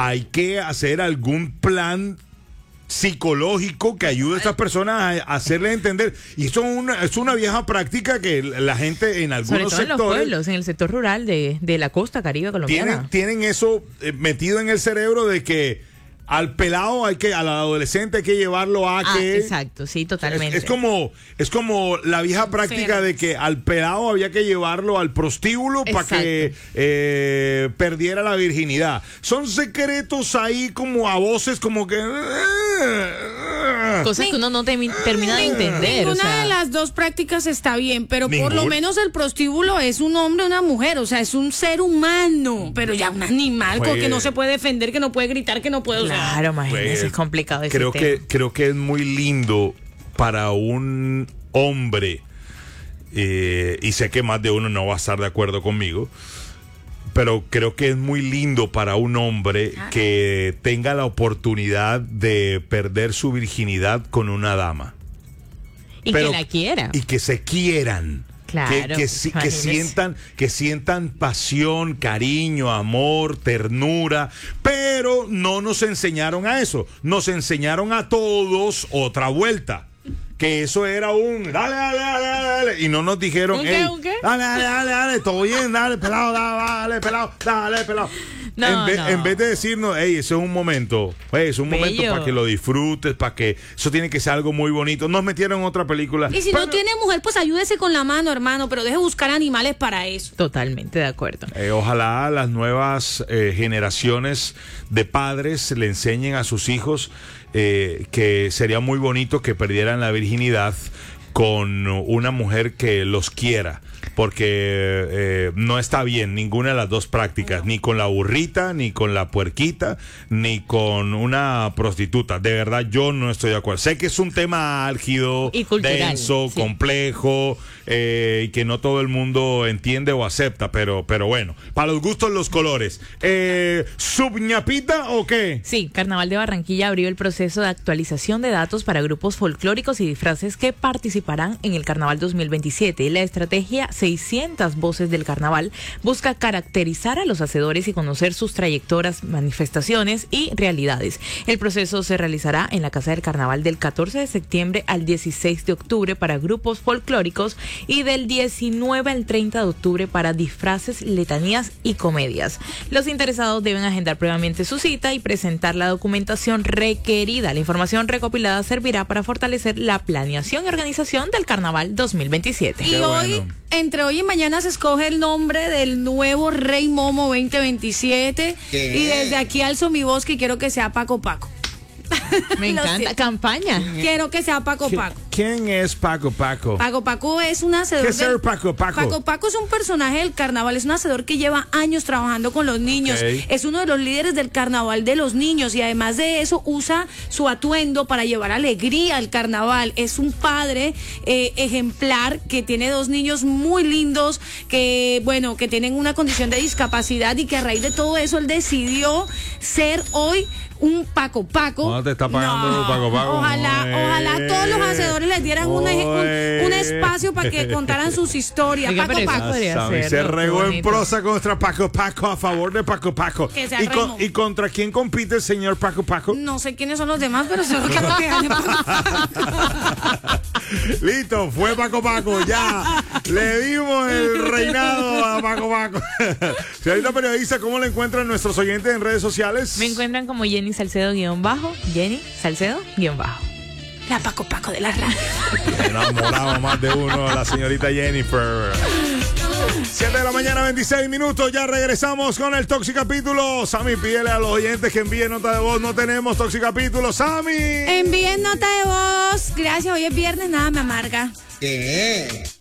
hay que hacer algún plan psicológico que ayude a estas personas a hacerles entender. Y eso es una vieja práctica que la gente en algunos sobre todo sectores, en los pueblos, en el sector rural de la costa caribe colombiana, tienen eso metido en el cerebro de que al pelado al adolescente hay que llevarlo a que... Exacto, sí, totalmente. Es como la vieja práctica de que al pelado había que llevarlo al prostíbulo para que perdiera la virginidad. Son secretos ahí como a voces como que... Cosas que uno no termina de entender. Ninguna de las dos prácticas está bien, pero por lo menos el prostíbulo es un hombre o una mujer, o sea, es un ser humano, pero ya un animal que no se puede defender, que no puede gritar, que no puede... Claro, imagínese, es complicado ese tema. Creo que es muy lindo para un hombre, y sé que más de uno no va a estar de acuerdo conmigo, pero creo que es muy lindo para un hombre que tenga la oportunidad de perder su virginidad con una dama. Y que la quiera. Y que se quieran. Claro, que sientan pasión, cariño, amor, ternura, pero no nos enseñaron a eso. Nos enseñaron a todos otra vuelta. Que eso era un dale, y no nos dijeron, ¿Un qué? Dale, todo bien, dale, pelado, dale, pelado. En vez de decirnos, ese es un momento, es un momento para que lo disfrutes, para que eso tiene que ser algo muy bonito. Nos metieron en otra película. Y si no tiene mujer, pues ayúdese con la mano, hermano, pero deje buscar animales para eso. Totalmente de acuerdo. Ojalá las nuevas generaciones de padres le enseñen a sus hijos que sería muy bonito que perdieran la virginidad con una mujer que los quiera, porque no está bien ninguna de las dos prácticas, ni con la burrita, ni con la puerquita, ni con una prostituta. De verdad, yo no estoy de acuerdo. Sé que es un tema álgido, y cultural, denso, complejo, y que no todo el mundo entiende o acepta, pero bueno, para los gustos los colores. ¿Subñapita o qué? Sí, Carnaval de Barranquilla abrió el proceso de actualización de datos para grupos folclóricos y disfraces que participarán en el Carnaval 2027. La estrategia 600 Voces del Carnaval busca caracterizar a los hacedores y conocer sus trayectorias, manifestaciones y realidades. El proceso se realizará en la Casa del Carnaval del 14 de septiembre al 16 de octubre para grupos folclóricos y del 19 al 30 de octubre para disfraces, letanías y comedias. Los interesados deben agendar previamente su cita y presentar la documentación requerida. La información recopilada servirá para fortalecer la planeación y organización del Carnaval 2027. Y entre hoy y mañana se escoge el nombre del nuevo Rey Momo 2027. ¿Qué? Y desde aquí alzo mi voz que quiero que sea Paco Paco. Me encanta, campaña. Quiero que sea Paco Paco. ¿Quién es Paco Paco? Paco Paco es un hacedor. ¿Qué es ser Paco Paco? Paco Paco es un personaje del carnaval, es un hacedor que lleva años trabajando con los niños. Es uno de los líderes del carnaval de los niños y además de eso usa su atuendo para llevar alegría al carnaval. Es un padre ejemplar que tiene dos niños muy lindos que tienen una condición de discapacidad y que a raíz de todo eso él decidió ser hoy un Paco Paco. ¿Cuánto te está pagando Paco Paco? Ojalá todos los hacedores les dieran un espacio para que contaran sus historias. Oiga, Paco Paco. Se regó en prosa contra Paco Paco, a favor de Paco Paco. ¿Y contra quién compite el señor Paco Paco? No sé quiénes son los demás, pero seguro que no quedan. Listo, fue Paco Paco, ya. Le dimos el reinado a Paco Paco. Señorita periodista, ¿cómo le encuentran nuestros oyentes en redes sociales? Me encuentran como Jenny Salcedo Jenny Salcedo La Paco Paco de la radio. Enamorado más de uno a la señorita Jennifer. 7 de la mañana, 26 minutos. Ya regresamos con el Toxicapítulo. Sammy, pídele a los oyentes que envíen nota de voz. No tenemos Toxicapítulo. Sammy, envíen nota de voz. Gracias, hoy es viernes, nada me amarga. ¿Qué?